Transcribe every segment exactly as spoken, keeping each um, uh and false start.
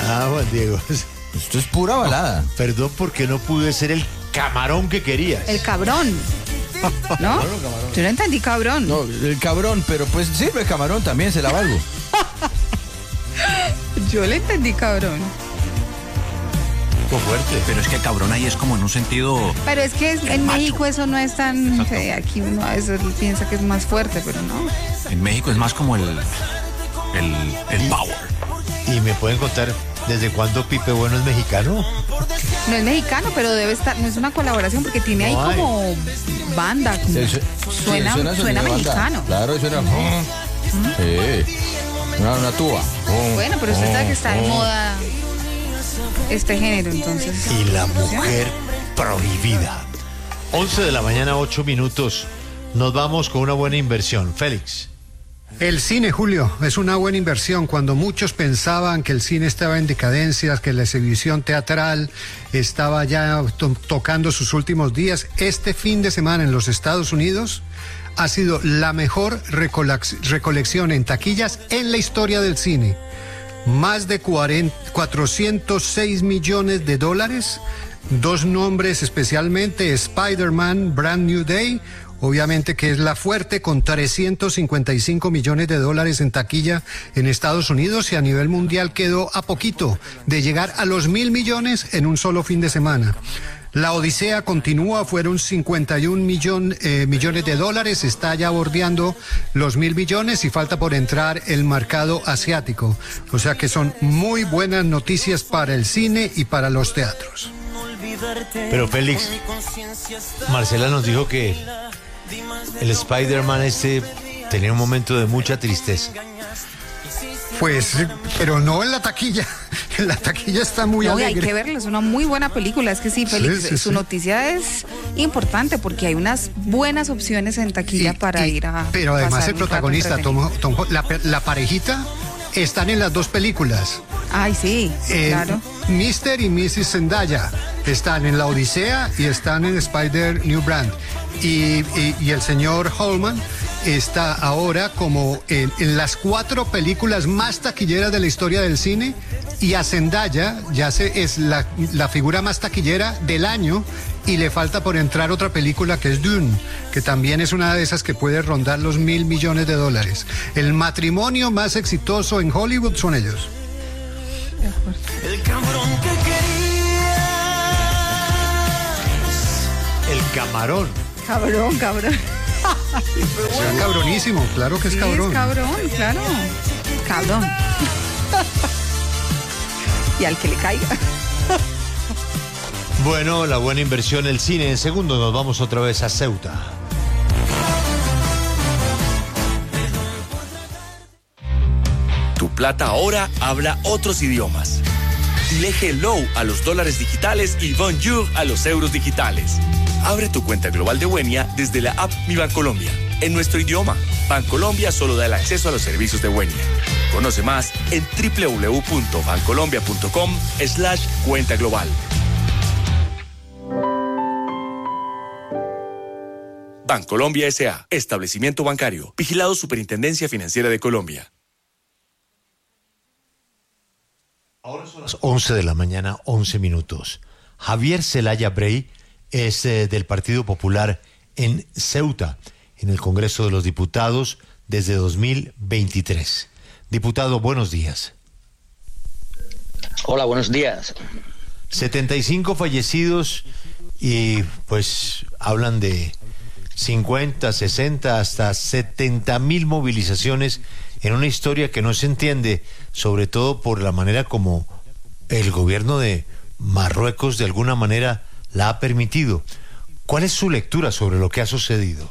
Ah, Juan Diego. Esto es pura balada. No, perdón porque no pude ser el camarón que querías. El cabrón. ¿No? Yo no entendí cabrón. No, el cabrón, pero pues sirve camarón también, se la valgo. Yo le entendí cabrón. Fue fuerte. Pero es que cabrón ahí es como en un sentido... Pero es que es, en macho. México eso no es tan... Eh, aquí uno a veces piensa que es más fuerte, pero no. En México es más como el... El, el power. ¿Y me pueden contar desde cuándo Pipe Bueno es mexicano? No es mexicano, pero debe estar... No es una colaboración porque tiene ahí no como banda. Como, sí, suena sí, suena, suena mexicano. Claro, suena... ¿Mm? Sí. Una, una tuba. Bueno, pero usted sabe que está de moda este género, entonces. Y la mujer prohibida. once de la mañana, ocho minutos. Nos vamos con una buena inversión. Félix. El cine, Julio, es una buena inversión. Cuando muchos pensaban que el cine estaba en decadencias, que la exhibición teatral estaba ya to- tocando sus últimos días, este fin de semana en los Estados Unidos ha sido la mejor recolecc- recolección en taquillas en la historia del cine. Más de cuarenta, cuatrocientos seis millones de dólares, dos nombres especialmente, Spider-Man, Brand New Day, obviamente que es la fuerte, con trescientos cincuenta y cinco millones de dólares en taquilla en Estados Unidos, y a nivel mundial quedó a poquito de llegar a los mil millones en un solo fin de semana. La Odisea continúa, fueron cincuenta y un millón, eh, millones de dólares, está ya bordeando los mil millones y falta por entrar el mercado asiático. O sea que son muy buenas noticias para el cine y para los teatros. Pero Félix, Marcela nos dijo que el Spider-Man este tenía un momento de mucha tristeza. Pues, pero no en la taquilla. En la taquilla está muy no, alegre. Hay que verla, es una muy buena película. Es que sí, Félix, sí, sí, su sí. noticia es importante porque hay unas buenas opciones en taquilla Y- para y- ir a. Pero además pasar el un rato protagonista, Tom, entretenido. Tom- la, la parejita, están en las dos películas. Ay, sí, Eh, claro. mister y missus Zendaya están en La Odisea y están en Spider New Brand. Y, y, y el señor Holman está ahora como en, en las cuatro películas más taquilleras de la historia del cine, y a Zendaya ya se, es la, la figura más taquillera del año, y le falta por entrar otra película que es Dune, que también es una de esas que puede rondar los mil millones de dólares. El matrimonio más exitoso en Hollywood son ellos. El cabrón que querías. El camarón. Cabrón, cabrón. Es cabronísimo, claro que es Sí, cabrón. es cabrón, claro. Cabrón. Y al que le caiga. Bueno, la buena inversión, el cine. En segundo nos vamos otra vez a Ceuta. Tu plata ahora habla otros idiomas. Dile hello a los dólares digitales y bonjour a los euros digitales. Abre tu cuenta global de Wenia desde la app Mi Bancolombia, en nuestro idioma. Bancolombia solo da el acceso a los servicios de Wenia. Conoce más en www.bancolombia.com slash cuenta global. Bancolombia S A, establecimiento bancario, vigilado Superintendencia Financiera de Colombia. Ahora son las once de la mañana, once minutos. Javier Zelaya Brey es eh, del Partido Popular en Ceuta, en el Congreso de los Diputados desde dos mil veintitrés. Diputado, buenos días. Hola, buenos días. setenta y cinco fallecidos y pues hablan de cincuenta, sesenta, hasta setenta mil movilizaciones en una historia que no se entiende, sobre todo por la manera como el gobierno de Marruecos de alguna manera la ha permitido. ¿Cuál es su lectura sobre lo que ha sucedido?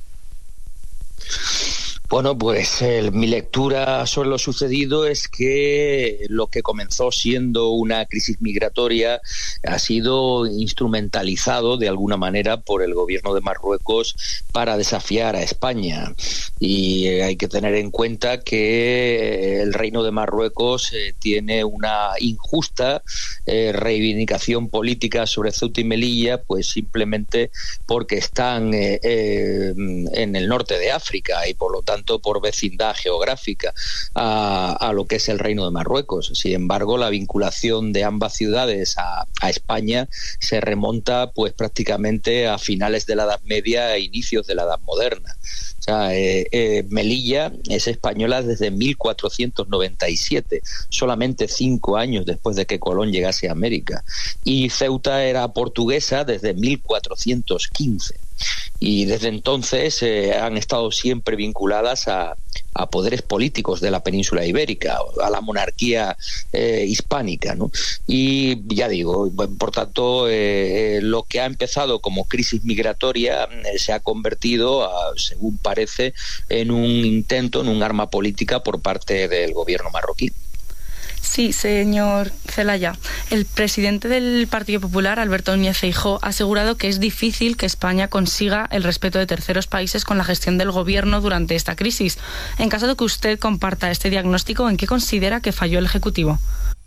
Bueno, pues eh, mi lectura sobre lo sucedido es que lo que comenzó siendo una crisis migratoria ha sido instrumentalizado de alguna manera por el gobierno de Marruecos para desafiar a España. Y eh, hay que tener en cuenta que el Reino de Marruecos eh, tiene una injusta eh, reivindicación política sobre Ceuta y Melilla, pues simplemente porque están eh, eh, en el norte de África y por lo tanto tanto por vecindad geográfica a, a lo que es el Reino de Marruecos. Sin embargo, la vinculación de ambas ciudades a, a España se remonta pues prácticamente a finales de la Edad Media e inicios de la Edad Moderna. O sea, eh, eh, Melilla es española desde mil cuatrocientos noventa y siete, solamente cinco años después de que Colón llegase a América. Y Ceuta era portuguesa desde mil cuatrocientos quince. Y desde entonces eh, han estado siempre vinculadas a, a poderes políticos de la península ibérica, a la monarquía eh, hispánica, ¿no? Y ya digo, por tanto, eh, lo que ha empezado como crisis migratoria eh, se ha convertido, a, según parece, en un intento, en un arma política por parte del gobierno marroquí. Sí, señor Zelaya. El presidente del Partido Popular, Alberto Núñez Feijóo, ha asegurado que es difícil que España consiga el respeto de terceros países con la gestión del gobierno durante esta crisis. En caso de que usted comparta este diagnóstico, ¿en qué considera que falló el Ejecutivo?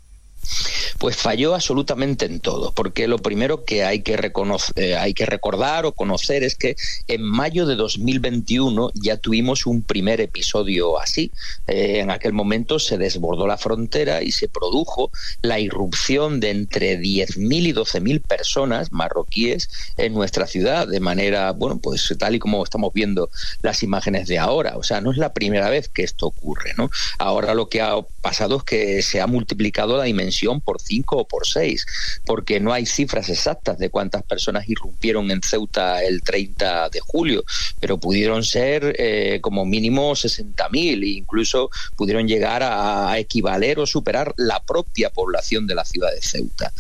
Pues falló absolutamente en todo, porque lo primero que hay que reconocer, eh, hay que recordar o conocer es que en mayo de dos mil veintiuno ya tuvimos un primer episodio así. Eh, en aquel momento se desbordó la frontera y se produjo la irrupción de entre diez mil y doce mil personas marroquíes en nuestra ciudad, de manera, bueno, pues tal y como estamos viendo las imágenes de ahora. O sea, no es la primera vez que esto ocurre, ¿no? Ahora lo que ha pasado es que se ha multiplicado la dimensión por cinco o por seis, porque no hay cifras exactas de cuántas personas irrumpieron en Ceuta el treinta de julio, pero pudieron ser eh, como mínimo sesenta mil, e incluso pudieron llegar a, a equivaler o superar la propia población de la ciudad de Ceuta,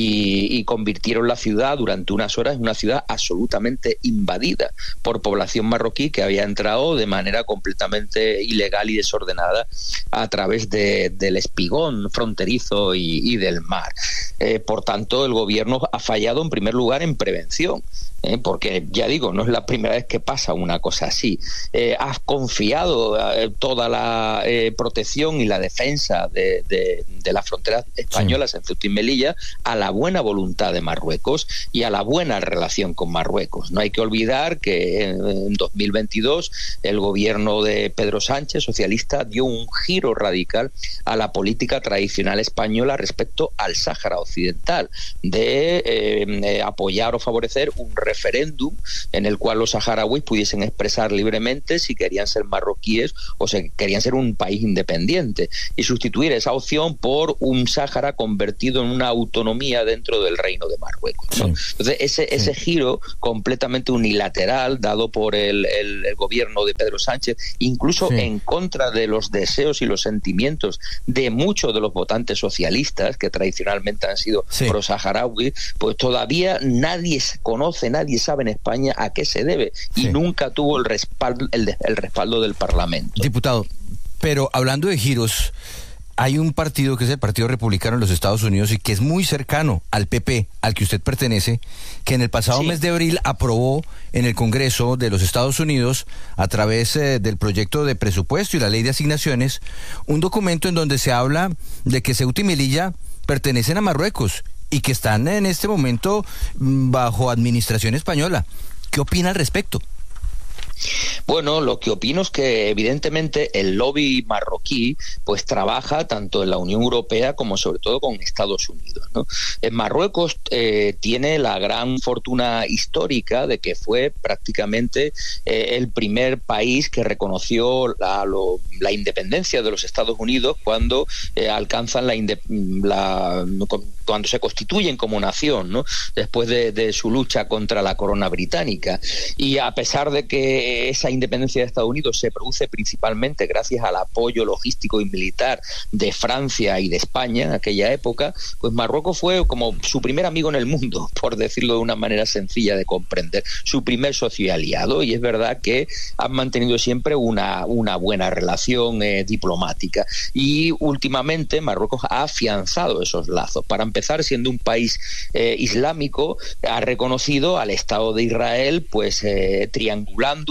y, y convirtieron la ciudad durante unas horas en una ciudad absolutamente invadida por población marroquí que había entrado de manera completamente ilegal y desordenada a través de, del espigón fronterizo y, y del mar. Eh, por tanto, el gobierno ha fallado en primer lugar en prevención. Eh, porque ya digo, no es la primera vez que pasa una cosa así. Eh, has confiado eh, toda la eh, protección y la defensa de, de, de las fronteras españolas sí. en Ceuta y Melilla a la buena voluntad de Marruecos y a la buena relación con Marruecos. No hay que olvidar que en, en dos mil veintidós el gobierno de Pedro Sánchez, socialista, dio un giro radical a la política tradicional española respecto al Sáhara Occidental, de eh, eh, apoyar o favorecer un referéndum en el cual los saharauis pudiesen expresar libremente si querían ser marroquíes o si querían ser un país independiente, y sustituir esa opción por un Sáhara convertido en una autonomía dentro del Reino de Marruecos, ¿no? Sí. Entonces ese, sí. ese giro completamente unilateral dado por el, el, el gobierno de Pedro Sánchez, incluso sí. en contra de los deseos y los sentimientos de muchos de los votantes socialistas que tradicionalmente han sido sí. pro-saharauis, pues todavía nadie conoce, nadie sabe en España a qué se debe, y sí. nunca tuvo el respaldo, el, el respaldo del Parlamento. Diputado, pero hablando de giros, hay un partido que es el Partido Republicano en los Estados Unidos y que es muy cercano al P P, al que usted pertenece, que en el pasado sí. mes de abril aprobó en el Congreso de los Estados Unidos, a través eh, del proyecto de presupuesto y la ley de asignaciones, un documento en donde se habla de que Ceuta y Melilla pertenecen a Marruecos y que están en este momento bajo administración española. ¿Qué opina al respecto? Bueno, lo que opino es que evidentemente el lobby marroquí pues trabaja tanto en la Unión Europea como sobre todo con Estados Unidos, ¿no? En Marruecos eh, tiene la gran fortuna histórica de que fue prácticamente eh, el primer país que reconoció la, lo, la independencia de los Estados Unidos cuando eh, alcanzan la, inde, la cuando se constituyen como nación, ¿no? Después de, de su lucha contra la corona británica. Y a pesar de que esa independencia de Estados Unidos se produce principalmente gracias al apoyo logístico y militar de Francia y de España en aquella época, pues Marruecos fue como su primer amigo en el mundo, por decirlo de una manera sencilla de comprender, su primer socio y aliado, y es verdad que han mantenido siempre una, una buena relación eh, diplomática, y últimamente Marruecos ha afianzado esos lazos. Para empezar, siendo un país eh, islámico, ha reconocido al Estado de Israel pues eh, triangulando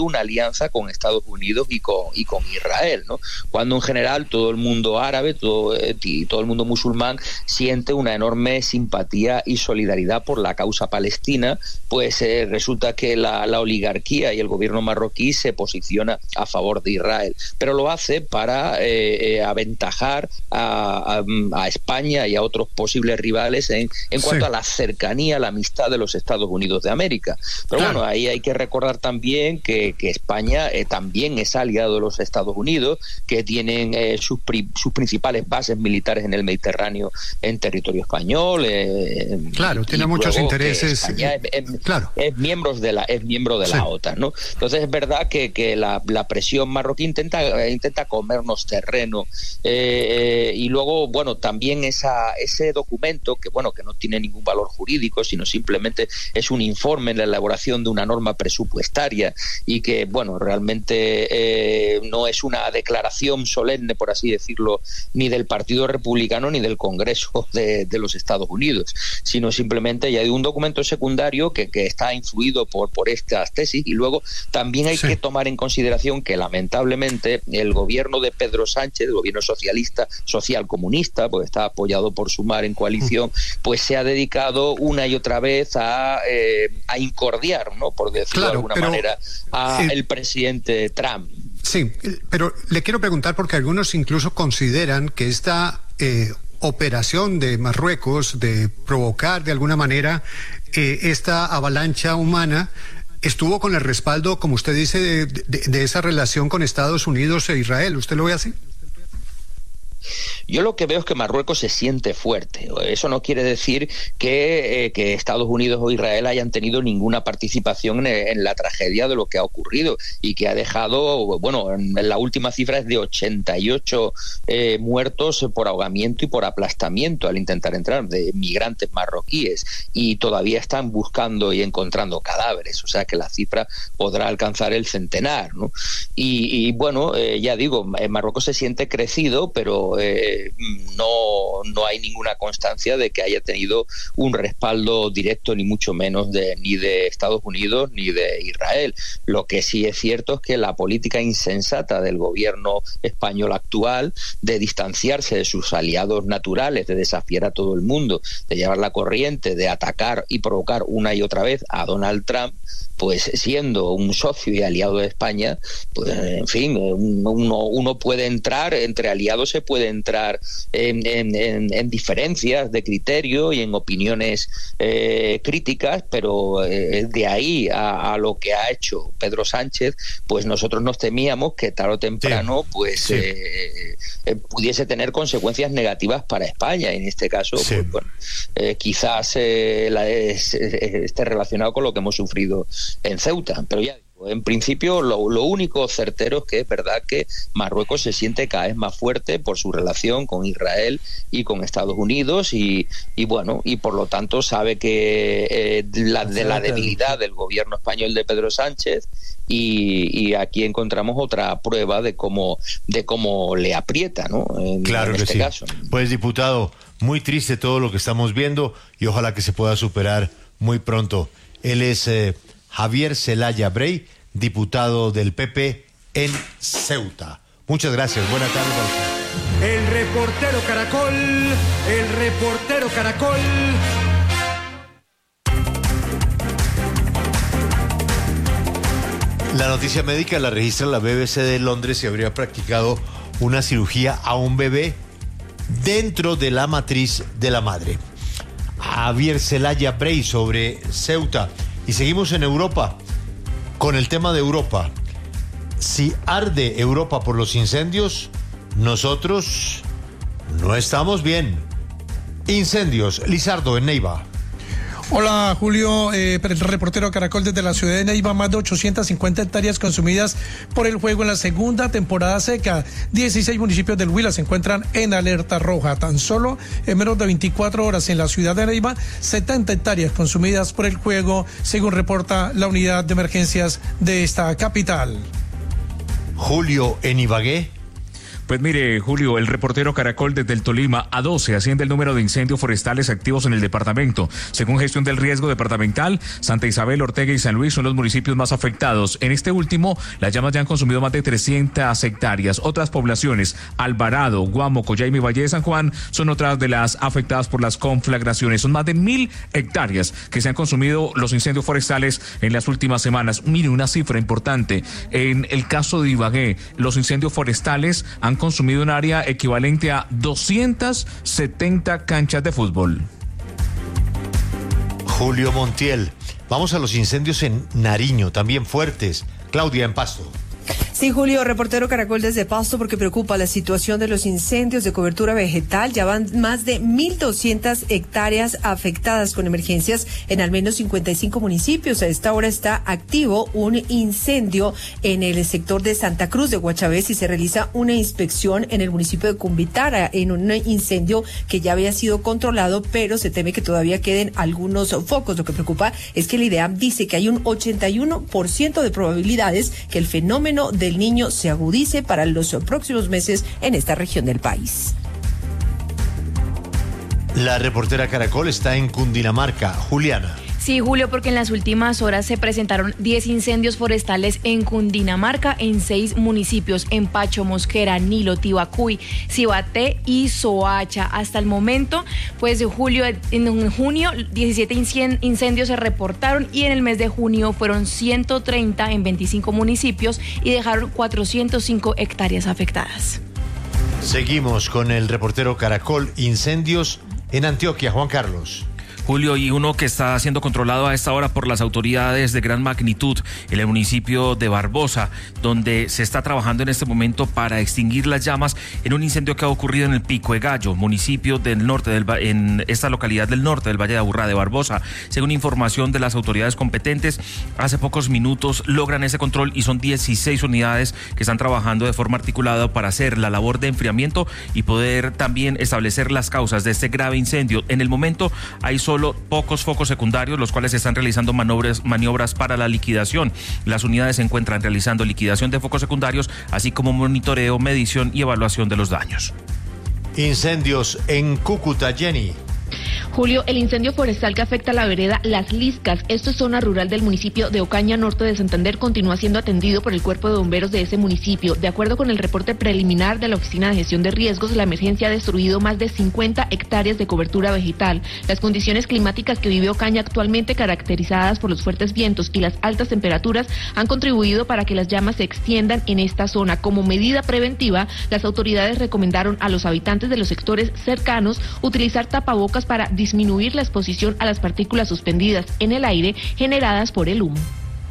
una alianza con Estados Unidos y con, y con Israel, ¿no? Cuando en general todo el mundo árabe todo, y todo el mundo musulmán siente una enorme simpatía y solidaridad por la causa palestina, pues eh, resulta que la, la oligarquía y el gobierno marroquí se posiciona a favor de Israel, pero lo hace para eh, eh, aventajar a, a, a España y a otros posibles rivales en, en cuanto sí. a la cercanía, la amistad de los Estados Unidos de América. Pero claro. bueno, ahí hay que recordar también que, que España eh, también es aliado de los Estados Unidos, que tienen eh, sus, pri, sus principales bases militares en el Mediterráneo en territorio español. Eh, claro, tiene muchos intereses. España es, es, claro. es, miembros de la, es miembro de sí. la OTAN, ¿no? Entonces es verdad que, que la, la presión marroquí intenta, intenta comernos terreno. Eh, y luego, bueno, también esa, ese documento, que bueno, que no tiene ningún valor jurídico, sino simplemente es un informe en la elaboración de una norma presupuestaria y que, bueno, realmente eh, no es una declaración solemne, por así decirlo, ni del Partido Republicano ni del Congreso de, de los Estados Unidos, sino simplemente ya hay un documento secundario que, que está influido por, por estas tesis. Y luego también hay sí. que tomar en consideración que lamentablemente el gobierno de Pedro Sánchez, el gobierno socialista, social comunista, pues está apoyado por Sumar en coalición, pues se ha dedicado una y otra vez a, eh, a incordiar, ¿no?, por decirlo claro, de alguna pero, manera, a eh, el presidente Trump. Sí, pero le quiero preguntar porque algunos incluso consideran que esta eh, operación de Marruecos de provocar de alguna manera eh, esta avalancha humana estuvo con el respaldo, como usted dice, de, de, de esa relación con Estados Unidos e Israel. ¿Usted lo ve así? Yo lo que veo es que Marruecos se siente fuerte. Eso no quiere decir que, eh, que Estados Unidos o Israel hayan tenido ninguna participación en, en la tragedia de lo que ha ocurrido y que ha dejado, bueno, en, en la última cifra es de ochenta y ocho eh, muertos por ahogamiento y por aplastamiento al intentar entrar, de migrantes marroquíes, y todavía están buscando y encontrando cadáveres, o sea que la cifra podrá alcanzar el centenar, ¿no? Y, y bueno, eh, ya digo, Marruecos se siente crecido, pero eh, no, no hay ninguna constancia de que haya tenido un respaldo directo, ni mucho menos de, ni de Estados Unidos ni de Israel. Lo que sí es cierto es que la política insensata del gobierno español actual de distanciarse de sus aliados naturales, de desafiar a todo el mundo, de llevar la corriente, de atacar y provocar una y otra vez a Donald Trump, pues siendo un socio y aliado de España, pues en fin, uno, uno puede entrar, entre aliados se puede entrar en, en, en, en diferencias de criterio y en opiniones eh, críticas, pero eh, de ahí a, a lo que ha hecho Pedro Sánchez, pues nosotros nos temíamos que tarde o temprano sí. pues sí. Eh, eh, pudiese tener consecuencias negativas para España. En este caso, sí. pues bueno, eh, quizás eh, la, es, esté relacionado con lo que hemos sufrido en Ceuta, pero ya digo, en principio lo, lo único certero es que es verdad que Marruecos se siente cada vez más fuerte por su relación con Israel y con Estados Unidos y, y bueno, y por lo tanto sabe que eh, la, de la debilidad del gobierno español de Pedro Sánchez y, y aquí encontramos otra prueba de cómo de cómo le aprieta, ¿no? En, claro en que este sí. caso. Pues diputado, muy triste todo lo que estamos viendo y ojalá que se pueda superar muy pronto. Él es eh, Javier Zelaya Brey, diputado del P P en Ceuta. Muchas gracias, buena tarde para usted. El reportero Caracol, el reportero Caracol. La noticia médica la registra la B B C de Londres y habría practicado una cirugía a un bebé dentro de la matriz de la madre. Javier Zelaya Brey sobre Ceuta. Y seguimos en Europa, con el tema de Europa. Si arde Europa por los incendios, nosotros no estamos bien. Incendios, Lizardo en Neiva. Hola Julio, eh, reportero Caracol desde la ciudad de Neiva, más de ochocientas cincuenta hectáreas consumidas por el fuego en la segunda temporada seca. dieciséis municipios del Huila se encuentran en alerta roja. Tan solo en menos de veinticuatro horas en la ciudad de Neiva, setenta hectáreas consumidas por el fuego, según reporta la unidad de emergencias de esta capital. Julio en Ibagué. Pues mire, Julio, el reportero Caracol desde el Tolima, a doce asciende el número de incendios forestales activos en el departamento. Según Gestión del Riesgo Departamental, Santa Isabel, Ortega y San Luis son los municipios más afectados. En este último, las llamas ya han consumido más de trescientas hectáreas. Otras poblaciones, Alvarado, Guamo, Coyaima y Valle de San Juan, son otras de las afectadas por las conflagraciones. Son más de mil hectáreas que se han consumido los incendios forestales en las últimas semanas. Mire, una cifra importante. En el caso de Ibagué, los incendios forestales han consumido un área equivalente a doscientas setenta canchas de fútbol. Julio Montiel. Vamos a los incendios en Nariño, también fuertes. Claudia, en Pasto. Sí, Julio, reportero Caracol desde Pasto, porque preocupa la situación de los incendios de cobertura vegetal. Ya van más de mil doscientas hectáreas afectadas con emergencias en al menos cincuenta y cinco municipios. A esta hora está activo un incendio en el sector de Santa Cruz de Guachavés y se realiza una inspección en el municipio de Cumbitara en un incendio que ya había sido controlado, pero se teme que todavía queden algunos focos. Lo que preocupa es que el IDEAM dice que hay un ochenta y uno por ciento de probabilidades que el fenómeno del niño se agudice para los próximos meses en esta región del país. La reportera Caracol está en Cundinamarca. Juliana. Sí, Julio, porque en las últimas horas se presentaron diez incendios forestales en Cundinamarca, en seis municipios, en Pacho, Mosquera, Nilo, Tibacuy, Cibaté y Soacha. Hasta el momento, pues Julio, en junio, diecisiete incendios se reportaron y en el mes de junio fueron ciento treinta en veinticinco municipios y dejaron cuatrocientas cinco hectáreas afectadas. Seguimos con el reportero Caracol. Incendios en Antioquia. Juan Carlos. Julio, y uno que está siendo controlado a esta hora por las autoridades de gran magnitud en el municipio de Barbosa, donde se está trabajando en este momento para extinguir las llamas en un incendio que ha ocurrido en el Pico de Gallo, municipio del norte del en esta localidad del norte del Valle de Aburrá de Barbosa. Según información de las autoridades competentes, hace pocos minutos logran ese control y son dieciséis unidades que están trabajando de forma articulada para hacer la labor de enfriamiento y poder también establecer las causas de este grave incendio. En el momento hay solo Solo pocos focos secundarios, los cuales están realizando maniobras, maniobras para la liquidación. Las unidades se encuentran realizando liquidación de focos secundarios, así como monitoreo, medición y evaluación de los daños. Incendios en Cúcuta, Jenny. Julio, el incendio forestal que afecta a la vereda Las Liscas, esto es zona rural del municipio de Ocaña, norte de Santander, continúa siendo atendido por el cuerpo de bomberos de ese municipio. De acuerdo con el reporte preliminar de la Oficina de Gestión de Riesgos, la emergencia ha destruido más de cincuenta hectáreas de cobertura vegetal. Las condiciones climáticas que vive Ocaña actualmente, caracterizadas por los fuertes vientos y las altas temperaturas, han contribuido para que las llamas se extiendan en esta zona. Como medida preventiva, las autoridades recomendaron a los habitantes de los sectores cercanos utilizar tapabocas para disminuir la exposición a las partículas suspendidas en el aire generadas por el humo.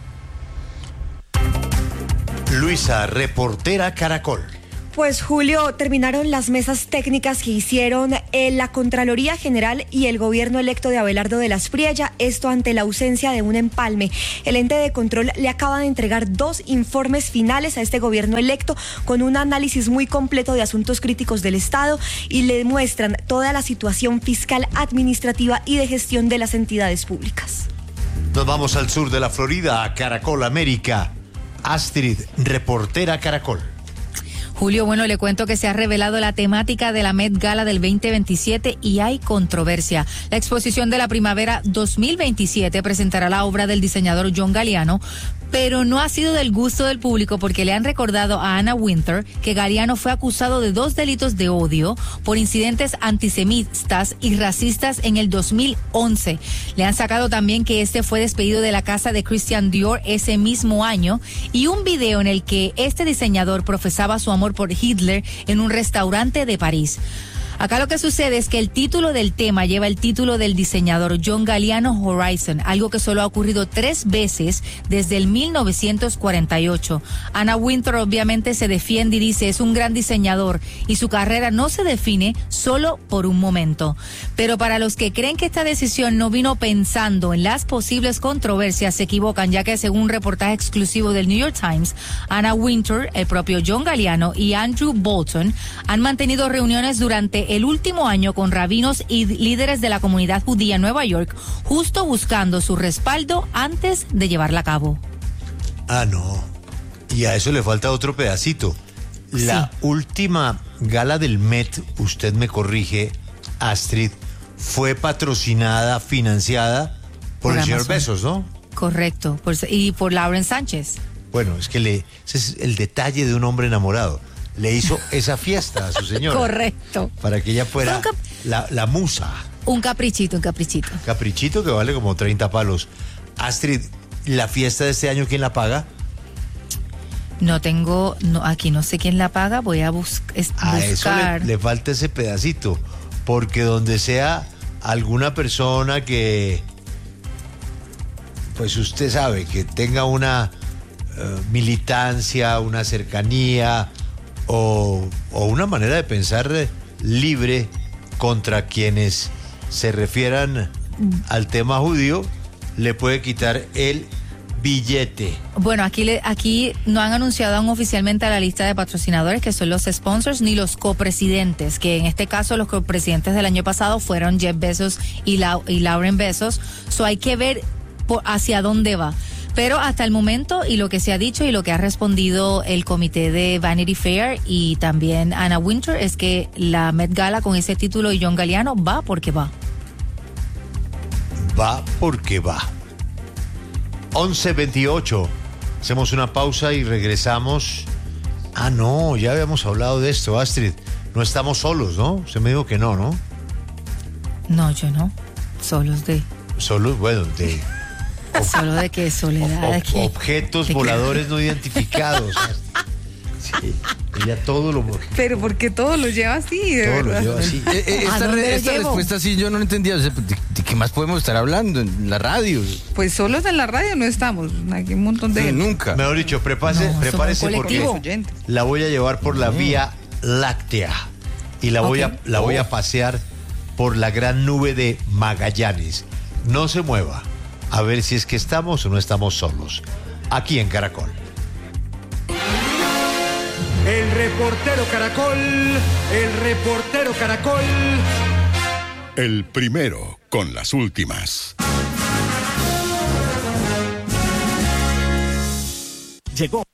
Luisa, reportera Caracol. Pues Julio, terminaron las mesas técnicas que hicieron en la Contraloría General y el gobierno electo de Abelardo de la Espriella, esto ante la ausencia de un empalme. El ente de control le acaba de entregar dos informes finales a este gobierno electo con un análisis muy completo de asuntos críticos del Estado y le muestran toda la situación fiscal, administrativa y de gestión de las entidades públicas. Nos vamos al sur de la Florida, a Caracol América. Astrid, reportera Caracol. Julio, bueno, le cuento que se ha revelado la temática de la Met Gala del veinte veintisiete y hay controversia. La exposición de la primavera dos mil veintisiete presentará la obra del diseñador John Galliano, pero no ha sido del gusto del público porque le han recordado a Anna Wintour que Galliano fue acusado de dos delitos de odio por incidentes antisemitas y racistas en el dos mil once. Le han sacado también que este fue despedido de la casa de Christian Dior ese mismo año y un video en el que este diseñador profesaba su amor por Hitler en un restaurante de París. Acá lo que sucede es que el título del tema lleva el título del diseñador John Galliano Horizon, algo que solo ha ocurrido tres veces desde el mil novecientos cuarenta y ocho. Anna Wintour obviamente se defiende y dice es un gran diseñador y su carrera no se define solo por un momento. Pero para los que creen que esta decisión no vino pensando en las posibles controversias se equivocan, ya que según un reportaje exclusivo del New York Times, Anna Wintour, el propio John Galliano y Andrew Bolton han mantenido reuniones durante el último año con rabinos y líderes de la comunidad judía en Nueva York, justo buscando su respaldo antes de llevarla a cabo. Ah, no. Y a eso le falta otro pedacito. La Sí. última gala del Met, usted me corrige, Astrid, fue patrocinada, financiada por, Por el señor Amazon. Bezos, ¿no? Correcto. Por- y por Lauren Sánchez. Bueno, es que le, ese es el detalle de un hombre enamorado. Le hizo esa fiesta a su señora. Correcto. Para que ella fuera Fue un la, la musa. Un caprichito, un caprichito. Caprichito que vale como treinta palos. Astrid, ¿la fiesta de este año quién la paga? No tengo, no, aquí no sé quién la paga, voy a bus- es- A eso buscar. le, le falta ese pedacito. Porque donde sea alguna persona que, pues usted sabe, que tenga una eh, militancia, una cercanía o, o una manera de pensar eh, libre contra quienes se refieran al tema judío, le puede quitar el billete. Bueno, aquí, le, aquí no han anunciado aún oficialmente a la lista de patrocinadores, que son los sponsors, ni los copresidentes, que en este caso los copresidentes del año pasado fueron Jeff Bezos y, la, y Lauren Bezos. So hay que ver por, hacia dónde va. Pero hasta el momento, y lo que se ha dicho y lo que ha respondido el comité de Vanity Fair y también Anna Wintour, es que la Met Gala con ese título y John Galliano va porque va. Va porque va. once veintiocho. Hacemos una pausa y regresamos. Ah, no, ya habíamos hablado de esto, Astrid. No estamos solos, ¿no? Usted me dijo que no, ¿no? No, yo no. Solos de... Solos, bueno, de Solo de que soledad. ob- aquí. objetos ¿De qué? voladores no identificados. Sí, ella todo lo... Pero porque todo lo lleva así, de Todo lo verdad. lleva así. Eh, eh, ¿A esta dónde re- lo esta llevo? respuesta sí yo no la entendía. O sea, ¿de, de qué más podemos estar hablando en la radio? Pues solos en la radio no estamos. Aquí un montón de gente. Nunca. Mejor dicho, prepárese, No, prepárese somos un porque colectivo. Oyentes. la voy a llevar por la Vía Láctea y la voy, Ok. a, la voy a pasear por la gran nube de Magallanes. No se mueva, a ver si es que estamos o no estamos solos. Aquí en Caracol. El reportero Caracol, el reportero Caracol. El primero con las últimas. Llegó